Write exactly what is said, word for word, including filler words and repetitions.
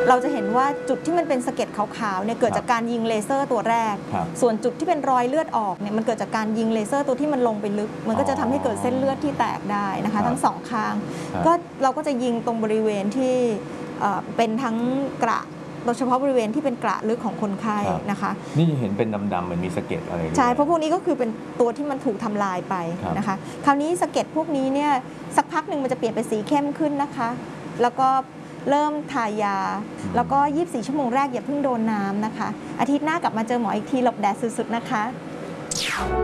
เราจะเห็นว่าจุดที่มันเป็นสะเก็ดขาวๆเนี่ยเกิดจากการยิงเลเซอร์ตัวแรกส่วนจุดที่เป็นรอยเลือดออกเนี่ยมันเกิดจากการยิงเลเซอร์ตัวที่มันลงไปลึกมันก็จะทำให้เกิดเส้นเลือดที่แตกได้นะคะทั้งสองข้างก็เราก็จะยิงตรงบริเวณที่เป็นทั้งกระโดยเฉพาะบริเวณที่เป็นกระลึกของคนไข้นะคะนี่เห็นเป็นดำๆเหมือนมีสะเก็ดอะไรใช่เพราะพวกนี้ก็คือเป็นตัวที่มันถูกทำลายไปนะคะคราวนี้สะเก็ดพวกนี้เนี่ยสักพักหนึ่งมันจะเปลี่ยนเป็นสีเข้มขึ้นนะคะแล้วก็เริ่มทายาแล้วก็ยี่สิบสี่ชั่วโมงแรกอย่าเพิ่งโดนน้ำนะคะอาทิตย์หน้ากลับมาเจอหมออีกทีหลบแดดสุดๆนะคะ